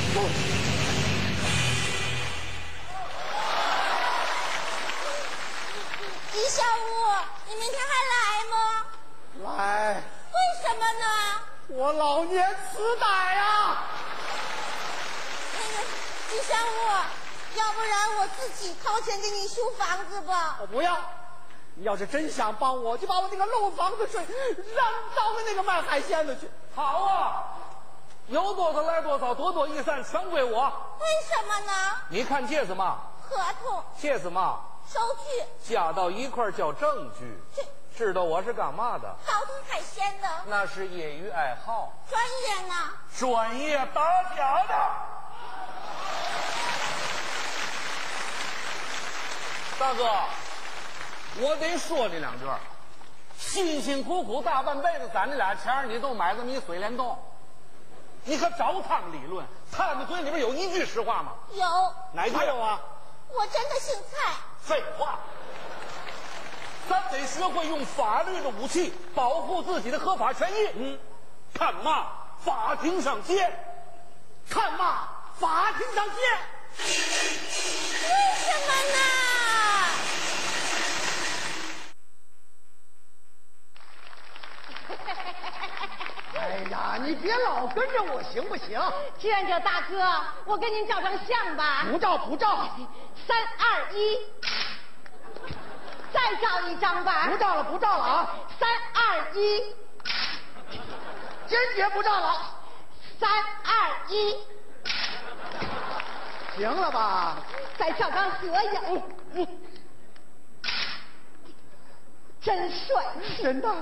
吉祥物，你明天还来吗？ 来。 为什么呢？ 我老年痴呆呀！ 那个吉祥物，要不然我自己掏钱给你修房子吧。 我不要。你要是真想帮我，就把我那个漏房子税让到了那个卖海鲜的去。 好啊，有多少来多少，多多益善，全归我。 为什么呢？ 你看这是嘛？ 合同。 这是嘛？ 收据。 加到一块叫证据。知道我是干嘛的？ 倒腾海鲜的。 那是业余爱好。 专业呢？ 专业打假的。大哥，我得说你两句。辛辛苦苦大半辈子攒这俩钱，你都买这么一水帘洞，你可找趟理论？他们嘴里边有一句实话吗？ 有。 哪句有啊？ 我真的姓蔡。 废话。咱得学会用法律的武器保护自己的合法权益。看嘛，法庭上见。 看嘛，法庭上见。 为什么呢？ 哎呀，你别老跟着我行不行？ 志愿者大哥，我跟您照张相吧。 不照不照。 3、2、1，再照一张吧。 不照了不照了啊 ！3、2、1， 坚决不照了。 3、2、1， 行了吧？ 再照张合影。真帅， 真的。